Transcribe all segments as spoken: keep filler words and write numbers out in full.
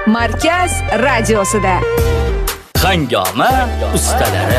Markaz radiosida. Hangoma ustalari.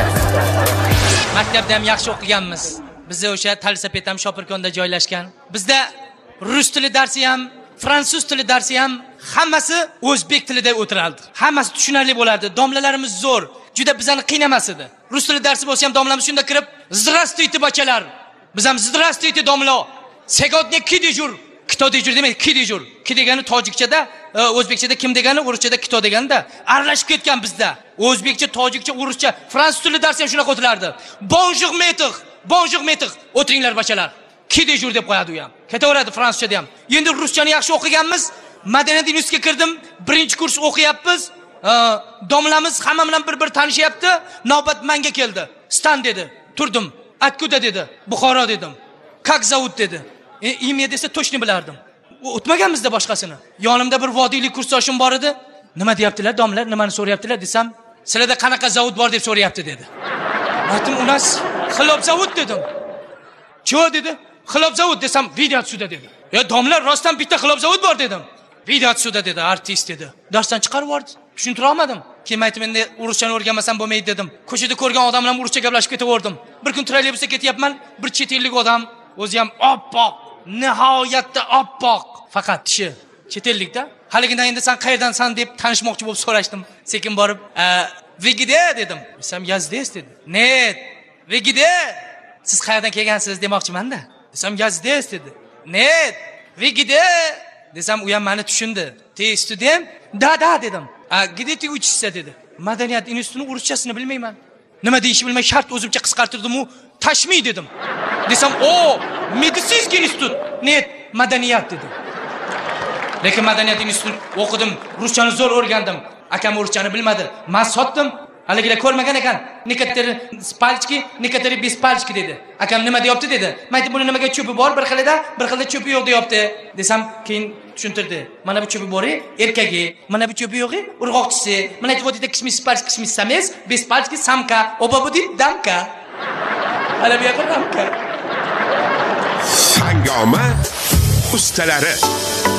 Maktabda ham yaxshi o'qiganmiz. Bizda o'sha Talsapet ham Shopirkonda joylashgan. Bizda rus tili darsi ham, fransuz tili darsi ham hammasi o'zbek tilida o'tirardi. Hammasi tushunarli bo'lardi. Domlalarimiz zo'r, juda bizani qiynamas edi. Rus tili darsi bo'lsa ham domlamiz shunda kirib, "Здравствуйте, bachalar." Biz ham "Здравствуйте, domlo. Сегодня ки дежур?" Kito dejur demaydi, ki dejur. Ki degani tojikchada, o'zbekchada kim degani, o'ruschada kito deganda aralashib ketgan bizda. O'zbekcha, tojikcha, o'ruscha, fransuz tili darsi ham shunaqa o'tilardi. Bonjour maître, bonjour maître. O'tiringlar bachalar. Ki dejur deb qo'yadi u ham. Ketaveradi fransuzchada ham. Endi ruschani yaxshi o'qiganmiz. Madaniyat institutiga kirdim. Birinchi kurs o'qiyapmiz. Domlamiz hamma bilan bir-bir tanishyapti. Navbat menga keldi. Stan dedi. Turdim. Atkuda dedi. Buxoro dedim. Как зовут dedi. E, imya desa to'shni bilardim. O'tmaganmizda boshqasini. Yonimda bir vodiylik kursdoshim bor edi. Nima deyaptilar, domlar, nimani so'rayaptilar desam, "Sizlarda qanaqa zavod bor deb so'rayapti" dedi. Aytdim, "U nas xilop zavod" dedim. "Cho" dedi. "Xilop zavod" desam, "Vidyat suda" dedi. "Ya domlar, rostdan bitta xilop zavod bor" dedim. "Vidyat suda" dedi, artist dedi. Darsdan chiqarib yubordi. Tushuntira olmadim. Keyin aytdim, "Endi urushchani o'rganmasam bo'lmaydi" dedim. Ko'chada ko'rgan odam bilan urushcha gaplashib ketaverdim. Bir kun trolleybusda ketyapman, bir chet ellik odam, o'zi ham oppoq, nihoyatda oppoq, faqat tishi chet ellikda. Haligidan endi "Sen qayerdansan" deb tanishmoqchi bo'lib so'rashdim. Sekin borib, "Vigide" dedim. Desam, "Yazdes" dedi. "Net, Vigide. Siz qayerdan kelgansiz demoqchiman-da." Desam, "Yazdes" dedi. "Net, Vigide." Desam, u ham meni tushundi. "Te student?" "Da, da" dedim. "A, где ты учишься" dedi. "Madaniyat institutining uruschasini bilmayman." Nima deyishni bilmay shart o'zimcha qisqartirdim-u, "Tashmi" dedim. Desam, "O, meditsinskiy institut." "Net, madaniyat" dedi. Lekin madaniyat institutini o'qidim, ruschani zo'r o'rgandim. Akam ruschani bilmadi. Men sotdim. Haligilar ko'rmagan ekan. Некоторые спальчики, некоторые без пальчики dedi. Akam nima deyapti dedi. Men aytdim, "Buni nimaga cho'pi bor, bir xilida, bir xilda cho'pi yo'q" deyapti. Desam, keyin tushuntirdi. "Mana bu cho'pi bori, erkagi, mana bu cho'pi yo'g'i, urg'oqchisi. Mana aytib o'tdi, kishmis пальчики, kishmis sames, без пальчики samka, oba bu deb damka." Ana bu yoqda damka. Hangoma ustalari.